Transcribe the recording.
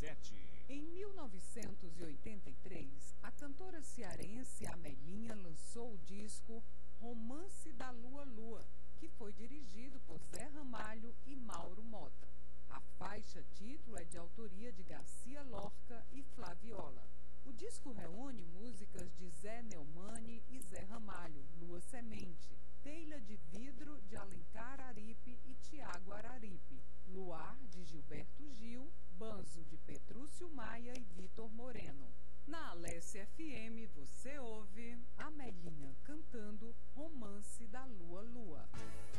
RC7. Em 1983, a cantora cearense Amelinha lançou o disco Romance da Lua Lua, que foi dirigido por Zé Ramalho e Mauro Mota. A faixa título é de autoria de Garcia Lorca e Flaviola. O disco reúne músicas de Zé Neumani e Zé Ramalho, Lua Semente, Telha de Vidro de Alencar Aripe e Tiago Araripe, Luar de Gilberto Gil, Banzo de Petrúcio Maia e Vitor Moreno. Na Alessia FM você ouve Amelinha cantando Romance da Lua Lua.